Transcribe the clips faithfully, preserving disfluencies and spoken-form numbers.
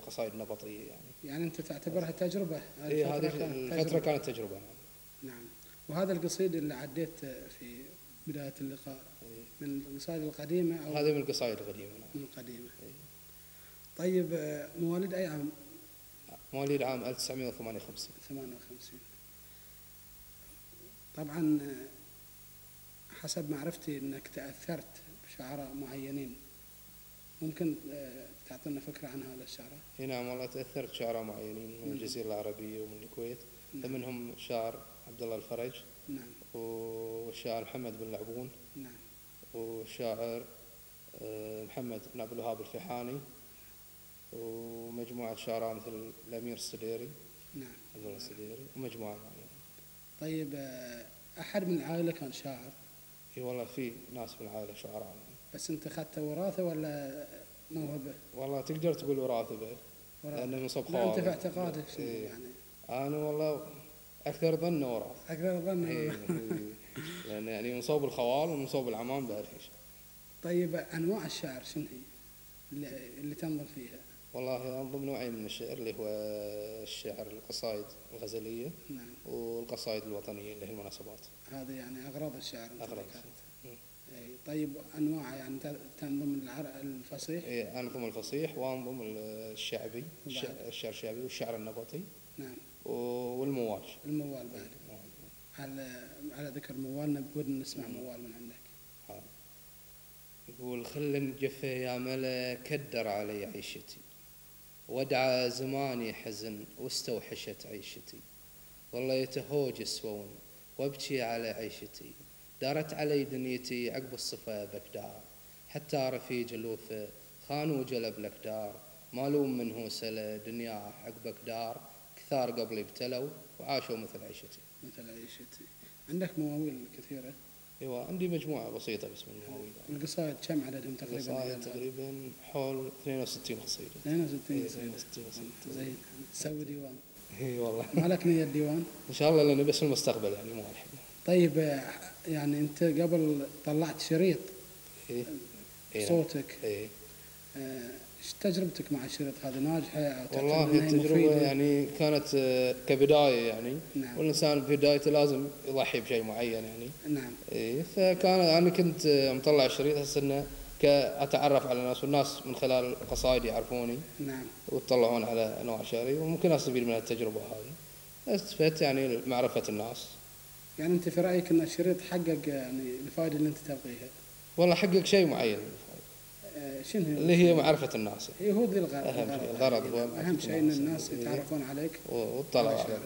القصائد النبطية يعني. يعني أنت تعتبرها تجربة؟ إيه هذه الفترة كانت تجربة. نعم. نعم. وهذا القصيد اللي عديت في بداية اللقاء إيه؟ من القصائد القديمة أو هذا من القصائد القديمة. نعم. من القديمة. إيه؟ طيب مواليد أي عام؟ مواليد عام ألف وتسعمائة وثمانية وخمسين. ثمانية وخمسين. طبعا حسب معرفتي أنك تأثرت بشعراء معينين، ممكن تعطينا فكرة عن هؤلاء الشعراء؟ نعم والله تأثرت شعراء معينين من الجزيرة العربية ومن الكويت. نعم. فمنهم الشاعر عبد الله الفرج. نعم. والشاعر محمد بن لعبون. نعم. والشاعر محمد بن عبد الوهاب الفيحاني، ومجموعة شعراء مثل الأمير السديري. نعم. عبد الله السديري ومجموعة معينة. طيب أحد من العائلة كان شاعر؟ اي والله في ناس من العائلة شعراء. بس أنت أخذت وراثة ولا موهبة؟ والله تقدر تقول وراثة بعد، لأنه من صوب خوالي. أنت في اعتقادك شنو يعني؟ أنا والله أكثر ظن وراثة. أكثر ظن. لأن يعني من صوب الخوال ومن صوب العمام بعد في شيء. طيب أنواع الشعر شنو هي اللي, اللي تنظم فيها؟ والله أنظم نوعين من الشعر، اللي هو الشعر القصائد الغزلية. نعم. والقصائد الوطنية اللي هي المناسبات. هذه يعني أغراض الشعر. أغراض. أي طيب أنواع يعني تنظم الفصيح؟ إيه أنظم الفصيح وأنظم الشعبي، الشعر الشعبي والشعر النبطي. نعم. والموال. الموال بعد. نعم. على على ذكر موال بدنا نسمع موال من عندك. ها. يقول: خل جفه يا ملا كدر علي عيشتي، ودعا زماني حزن واستوحشت عيشتي، والله يتهوج سوون وابكي على عيشتي، دارت علي دنيتي عقب الصفا بكدار، حتى رفيج الوفا خان وجلب لك دار، مالوم منه سلا دنياه عقبك دار، كثار قبلي ابتلوا وعاشوا مثل عيشتي. مثل عيشتي. عندك مواويل كثيرة؟ ايوه عندي مجموعة بسيطة بس من المواويل. القصائد كم عددهم تقريبا؟ القصائد تقريبا حول اثنين وستين قصيدة. اثنين وستين قصيدة. زين. تسوي ديوان؟ اي والله. ما لك نية ديوان؟ ان شاء الله، لانه بس المستقبل يعني مو الحين. طيب يعني انت قبل طلعت شريط إيه؟ صوتك. ايه. ايش تجربتك مع الشريط هذا؟ ناجحة أو والله التجربة يعني كانت كبداية يعني. نعم. والإنسان في بدايته لازم يضحي بشيء معين يعني. نعم. إيه فكان أنا كنت مطلع الشريط أحس إنه كأتعرف على الناس، والناس من خلال القصائد يعرفوني. نعم. ويطلعون على أنواع شعري، وممكن أستفيد من التجربة هذه، استفدت يعني معرفة الناس. يعني أنت في رأيك أن الشريط حقق يعني الفائدة اللي أنت تبغيها؟ والله حقق شيء معين. شنو اللي هي معرفة الناس. هي هو ذي الغرض. أهم شيء الغرض هو أهم شيء إن الناس يتعرفون عليك واطلعوا على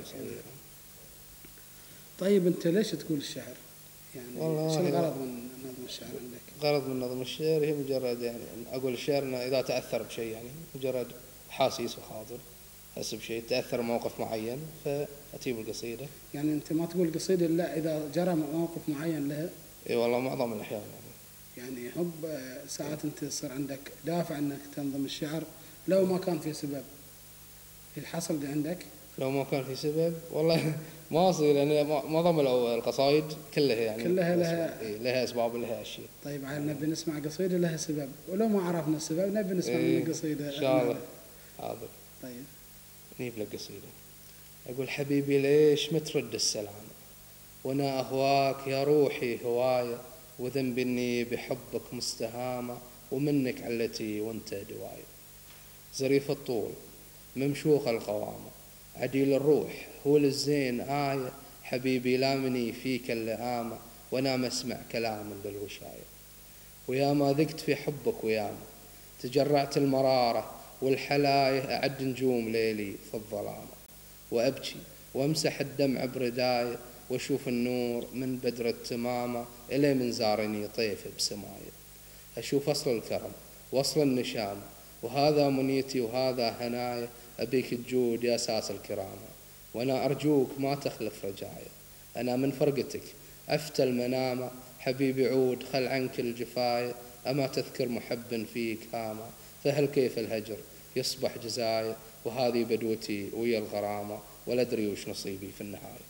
طيب أنت ليش تقول الشعر؟ يعني شو الغرض من نظم الشعر عندك؟ غرض من نظم الشعر هي مجرد يعني أقول الشعر إنه إذا تأثر بشيء، يعني مجرد حاسيس وخاطر، أحس بشيء تأثر موقف معين فأتيب القصيدة. يعني أنت ما تقول قصيدة إلا إذا جرى موقف معين لها؟ إي والله معظم الأحيان يعني. يعني هب ساعات أنت يصير عندك دافع أنك تنظم الشعر لو ما كان في سبب. الحصل دي عندك؟ لو ما كان في سبب والله ما أصير، لأن معظم القصائد كلها يعني كلها لها إيه لها أسباب ولها أشياء. طيب نبي نسمع قصيدة لها سبب، ولو ما عرفنا السبب نبي نسمع إيه من قصيدة. إن شاء الله. حاضر. طيب نجيب لك قصيدة. أقول: حبيبي ليش ما ترد السلام، وأنا أهواك يا روحي هواية، وذنبي إني بحبك مستهامة، ومنك علتي وأنت دواية. زريف الطول ممشوخ القوامة، عديل الروح هو للزين آية، حبيبي لامني فيك اللئامة، وأنا مسمع كلام بالوشاية. ويا ما ذقت في حبك وياما تجرعت المرارة والحلاية، أعد نجوم ليلي في الظلامة، وأبكي وأمسح الدمع برداية، وأشوف النور من بدر التمامة، إلي من زارني طيف بسماية. أشوف أصل الكرم وأصل النشامة، وهذا منيتي وهذا هنايا، أبيك تجود يا أساس الكرامة، وأنا أرجوك ما تخلف رجايا. أنا من فرقتك أفتى المنامة، حبيبي عود خل عنك الجفاية، أما تذكر محب فيك هامة، فهل كيف الهجر يصبح جزايا، وهذه بدوتي ويا الغرامة، ولا أدري وش نصيبي في النهاية.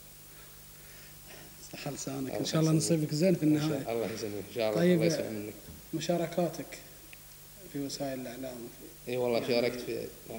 خلصانك إن شاء الله نصيبك زين في النهاية. الله يسلمك إن شاء الله. طيب الله يسلم منك. مشاركاتك في وسائل الإعلام؟ إيه والله يعني شاركت في